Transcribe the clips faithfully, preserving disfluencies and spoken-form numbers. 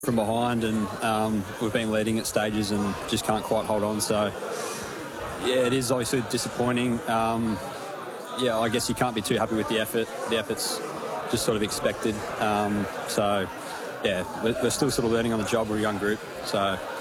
from behind, and um, we've been leading at stages and just can't quite hold on. So, yeah, it is obviously disappointing. Um, yeah, I guess you can't be too happy with the effort. The effort's just sort of expected. Um, so, yeah, we're, we're still sort of learning on the job. We're a young group. So,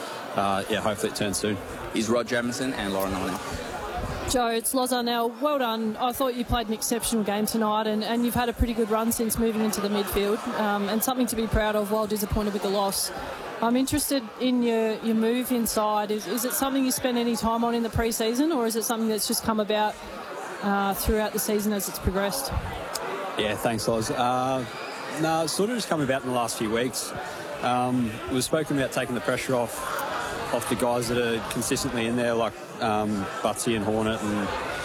uh, yeah, hopefully it turns soon. Is Rod Jamieson and Lauren Arnell. Joe, it's Loz Arnell. Well done. I thought you played an exceptional game tonight, and, and you've had a pretty good run since moving into the midfield, um, and something to be proud of while disappointed with the loss. I'm interested in your, your move inside. Is, is it something you spent any time on in the pre-season, or is it something that's just come about uh, throughout the season as it's progressed? Yeah, thanks, Loz. Uh, no, it's sort of just come about in the last few weeks. Um, we've spoken about taking the pressure off off the guys that are consistently in there, like um, Butsy and Hornet and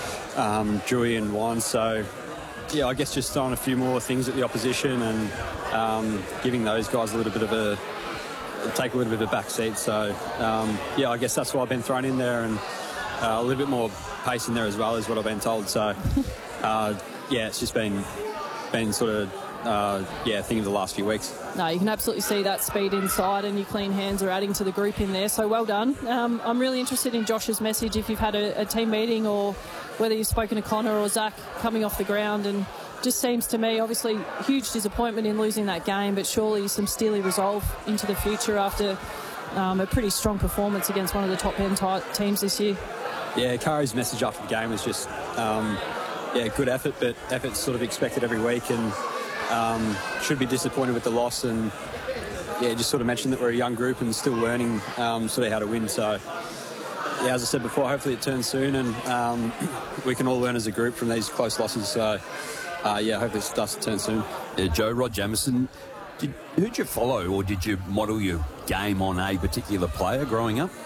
um, Dewey and Wine. So, yeah, I guess just throwing a few more things at the opposition and um, giving those guys a little bit of a, take a little bit of a back seat. So, um, yeah, I guess that's why I've been thrown in there, and uh, a little bit more pace in there as well is what I've been told. So, uh, yeah, it's just been, been sort of, Uh, yeah, thing of the last few weeks. No, you can absolutely see that speed inside, and your clean hands are adding to the group in there, so well done. Um, I'm really interested in Josh's message, if you've had a, a team meeting or whether you've spoken to Connor or Zach coming off the ground, and just seems to me, obviously, huge disappointment in losing that game, but surely some steely resolve into the future after um, a pretty strong performance against one of the top-end teams this year. Yeah, Kari's message after the game was just, um, yeah, good effort, but effort's sort of expected every week, and Um, should be disappointed with the loss, and yeah, just sort of mentioned that we're a young group and still learning um, sort of how to win. So yeah, as I said before, hopefully it turns soon, and um, we can all learn as a group from these close losses. So uh, yeah, hopefully it starts to turn soon. Yeah, Joe, Rod Jamieson, did, who'd you follow, or did you model your game on a particular player growing up?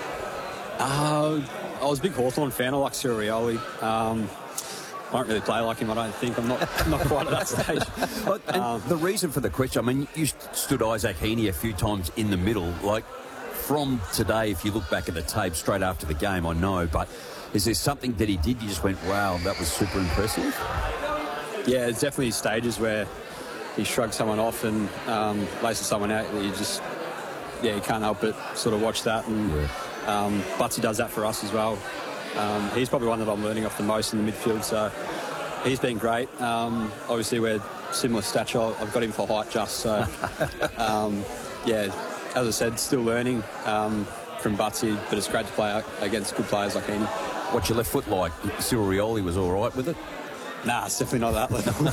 Uh, I was a big Hawthorn fan. I like Sirioli. Um, I don't really play like him, I don't think. I'm not not quite at that stage. Well, um, the reason for the question, I mean, you stood Isaac Heaney a few times in the middle. Like, from today, if you look back at the tape straight after the game, I know, but is there something that he did you just went, wow, that was super impressive? Yeah, there's definitely stages where he shrugs someone off and um, laces someone out. You just, yeah, you can't help but sort of watch that. And yeah. um, Butsy does that for us as well. Um, he's probably one that I'm learning off the most in the midfield, so he's been great. Um, obviously, we're similar stature. I've got him for height just, so um, yeah, as I said, still learning um, from Butsy, but it's great to play against good players like Heaney. What's your left foot like? Cyril Rioli was all right with it? Nah, it's definitely not that level.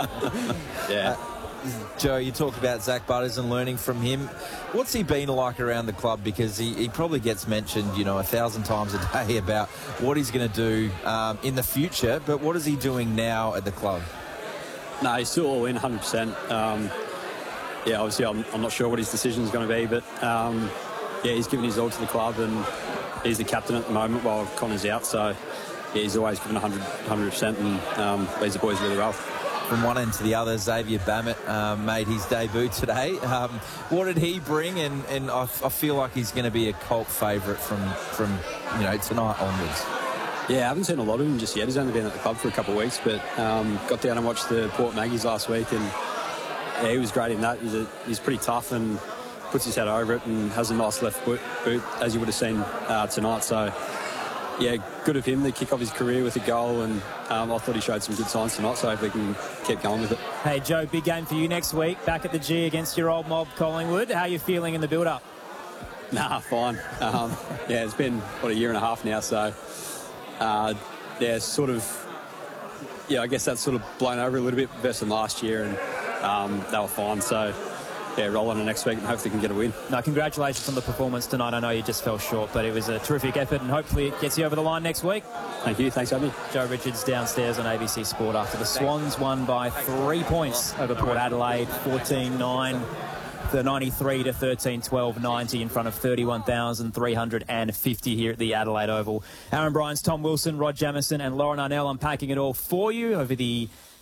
yeah. Uh, Joe, you talk about Zach Butters and learning from him. What's he been like around the club? Because he, he probably gets mentioned, you know, a thousand times a day about what he's going to do um, in the future. But what is he doing now at the club? No, he's still all in one hundred percent. Um, yeah, obviously I'm, I'm not sure what his decision is going to be, but um, yeah, he's given his all to the club, and he's the captain at the moment while Connor's out. So yeah, he's always given one hundred percent and um, leads the boys really well. From one end to the other, Xavier Bammett um, made his debut today. Um, what did he bring? And, and I, I feel like he's going to be a cult favourite from, from you know, tonight onwards. Yeah, I haven't seen a lot of him just yet. He's only been at the club for a couple of weeks, but um, got down and watched the Port Maggies last week, and yeah, he was great in that. He's, a, he's pretty tough and puts his head over it and has a nice left boot, boot as you would have seen uh, tonight. So yeah, good of him to kick off his career with a goal, and um, I thought he showed some good signs tonight, so hopefully we can keep going with it. Hey, Joe, big game for you next week, back at the G against your old mob, Collingwood. How are you feeling in the build-up? Nah, fine. Um, yeah, it's been, what, a year and a half now, so, uh, yeah, sort of, yeah, I guess that's sort of blown over a little bit versus than last year, and um, they were fine, so yeah, roll on the next week and hopefully can get a win. No, congratulations on the performance tonight. I know you just fell short, but it was a terrific effort, and hopefully it gets you over the line next week. Thank you. Thanks, Abby. Joe Richards downstairs on A B C Sport after the Swans won by three points over Port Adelaide, fourteen nine. The ninety-three to thirteen twelve ninety in front of thirty-one thousand three hundred fifty here at the Adelaide Oval. Aaron Bryans, Tom Wilson, Rod Jamieson and Lauren Arnell unpacking it all for you over the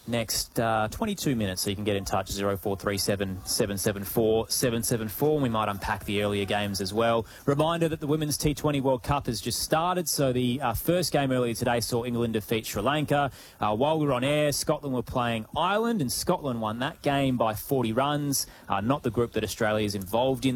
next uh, twenty-two minutes, so you can get in touch, zero four three seven, seven seven four, seven seven four, and we might unpack the earlier games as well. Reminder that the Women's T twenty World Cup has just started, so the uh, first game earlier today saw England defeat Sri Lanka. Uh, while we were on air, Scotland were playing Ireland, and Scotland won that game by forty runs, uh, not the group that Australia is involved in.